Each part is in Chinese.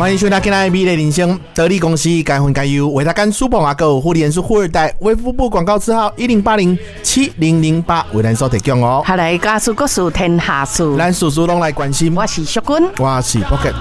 欢迎收听今天的美丽人生得力公司该分该优为他干super马购护理人数富二代卫福部广告字号10807008为咱所提供哦。 好来，家事国事天下事， 咱叔叔拢来关心。 我是淑君， 我是 Pocket。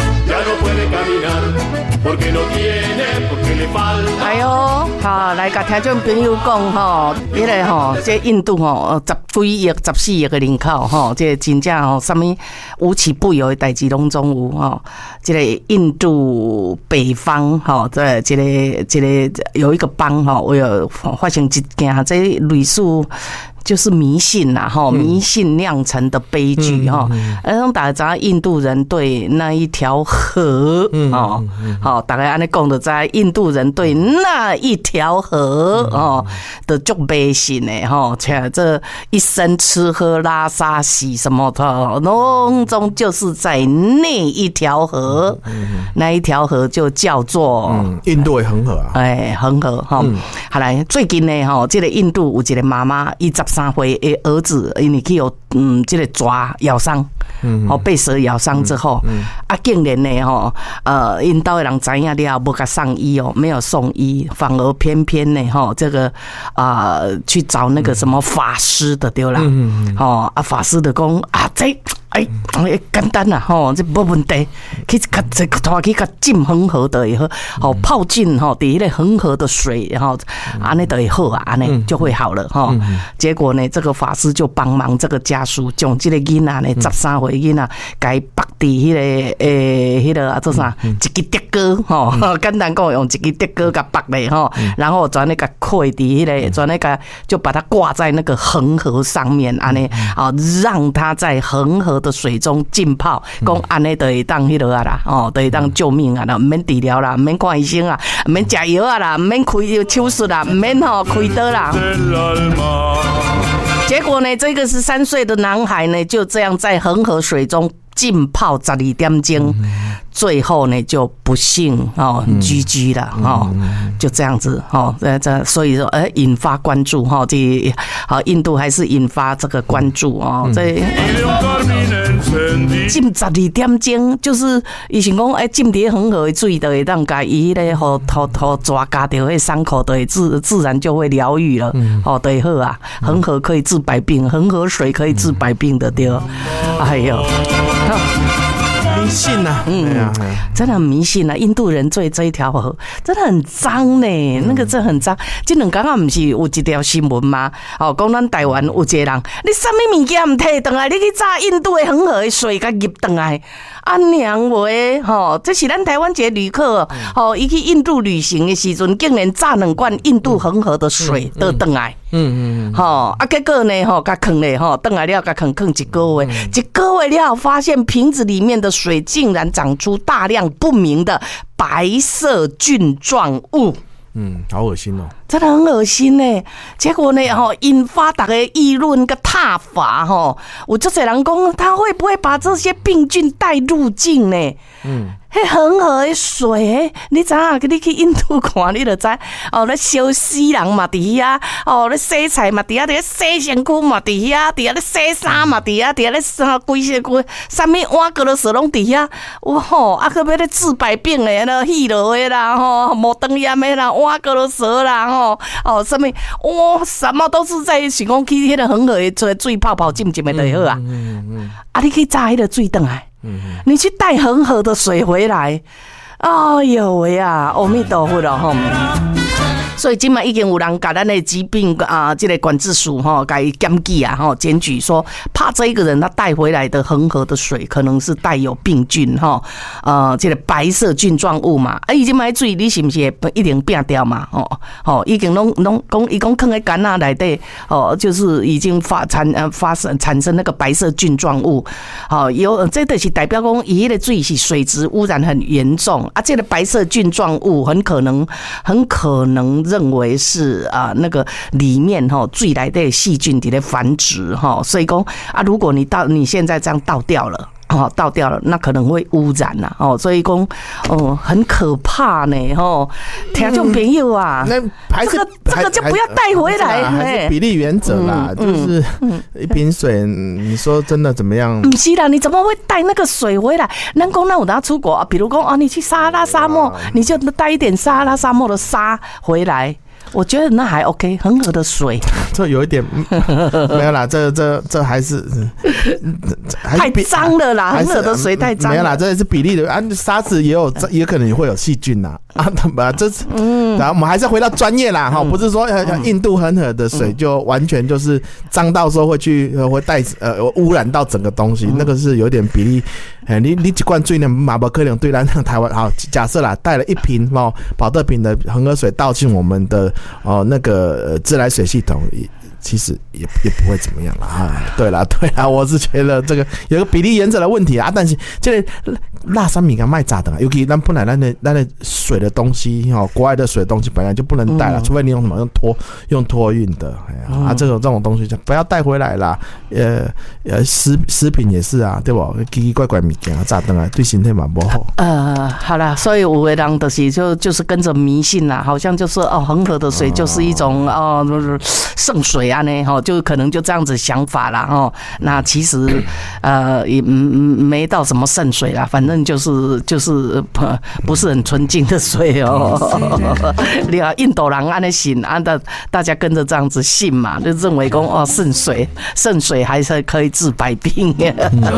哎呦，好来甲听众朋友讲吼，因为吼，这印度吼10几亿、14亿个人口吼，这真正吼，什么无奇不有的代志拢总有吼。这个印度北方吼，这个有一个邦吼，我有发生一件这类似。就是迷信啦，哈，迷信酿成的悲剧哈。让大家印度人对那一条河，哦，好，大家安尼讲的在印度人对那一条河哦的就迷信的哈，且这一生吃喝拉撒洗什么的，拢总就是在那一条河，那一条河就叫做印度的恒河啊， 哎，恒河哈。好来，最近呢，哈，这个印度有一个妈妈13岁的儿子，因为去有这个抓咬伤，被蛇咬伤之后，竟然呢因兜的人知影了，无甲送医哦，没有送医，反而偏偏呢这个去找那个什么法师的对啦，法师的讲这。简单啦，这无问题。去拖去浸恒河的以后，泡进伫迄个恒河的水，安尼就会好啊，安尼就会好了结果呢，这个法师就帮忙这个家属，将这个囡仔呢13岁囡仔，该绑伫迄个迄个做啥，一支竹篙简单讲用一支竹篙甲绑咧然后转那个扣伫迄个，转那个就把它挂在那个恒河上面，安尼让它在恒河的水中浸泡，讲安尼就会当迄落啊啦，就会当救命啊啦，唔免治疗啦，唔免看医生啊，唔免食药啊啦，唔免开手术啦，唔免开刀啦。结果呢，这个13岁的男孩呢，就这样在恒河水中浸泡12点钟，最后呢就不幸GG 了就这样子所以说引发关注这印度还是引发这个关注这浸12点钟，就是以前讲浸伫恒河的水就会当甲伊咧抓加掉迄伤口，就会自然就会疗愈了就会好啊。恒河可以治百病，恒河水可以治百病的对。哎呦。 迷信呐， 真的很迷信啊！印度人对这一条河真的很脏呢，那个真的很脏。这两天不是有一条新闻吗？讲咱台湾有一个人，你什么物件唔摕回来，你去炸印度的恒河的水，甲入回来。娘喂，这是咱台湾一个旅客，伊去印度旅行的时阵，竟然炸2罐印度恒河的水倒回来。结果呢，甲放咧，回来了，甲放1个月，1个月了，发现瓶子里面的水竟然长出大量不明的白色菌状物。 好恶心哦！ 真的很恶心呢。结果呢，引发大家议论跟挞伐有这些人讲，他会不会把这些病菌带入境呢？迄恒河的水，你知影？你去印度看，你就知咧烧死人嘛，伫遐咧洗菜嘛，伫遐咧洗身躯嘛，伫遐咧洗衫嘛，伫遐咧规些啥物碗格罗蛇拢伫遐，去要咧治百病的啦，气落的啦，无肠炎的啦，碗格罗蛇啦，什么什么都是在想讲去迄个恒河的水泡泡浸浸的就好啊。你去炸迄个水回来。你去带恒河的水回来，哎呦喂啊，阿弥陀佛了所以今嘛已经有人把咱的疾病这个管制署甲伊检举检举说，怕这一个人他带回来的恒河的水可能是带有病菌这个白色菌状物嘛，伊今嘛水你是不是一定变掉嘛？已经拢讲伊讲放在干那内底就是已经产生那个白色菌状物，有这就是代表讲伊的水是水质污染很严重这个白色菌状物很可能认为是那个里面水内的细菌在繁殖所以说如果你现在这样倒掉了倒掉了，那可能会污染啦，所以讲，很可怕呢，听众朋友啊， 那还是这个就不要带回来， 还是比例原则啦，就是一瓶水，你说真的怎么样？ 不是啦，你怎么会带那个水回来？咱讲那我拿出国啊，比如讲你去撒哈拉沙漠，你就带一点撒哈拉沙漠的沙回来。我觉得那还 OK， 恒河的水， 这有一点没有啦，这还是太脏了啦，恒河的水太脏了。 没有啦，这是比例的啊，沙子也可能也会有细菌呐啊，这是然后我们还是回到专业啦哈，不是说印度恒河的水就完全就是脏到说会带污染到整个东西，那个是有点比例。你一罐水呢，马伯克林对咱台湾好，假设啦，带了一瓶保特瓶的恒河水倒进我们的那个自来水系统，其实也不会怎么样啦。对啦，我是觉得这个有个比例原则的问题啊。但是这个辣山米干卖炸的，尤其咱本来咱的水的东西国外的水的东西本来就不能带了，除非你用什么用托运的，这种东西就不要带回来啦。食品也是啊，对不？奇奇怪怪物件炸灯啊，对身体嘛不好。 好啦，所以有的人就是跟着迷信啦，好像就是恒河的水就是一种圣水啊呢，就可能就这样子想法啦那其实也没到什么圣水啦，反正就是不是很纯净的水你看印度人安尼信啊，大家跟着这样子信嘛，就认为说圣水还是可以治百病。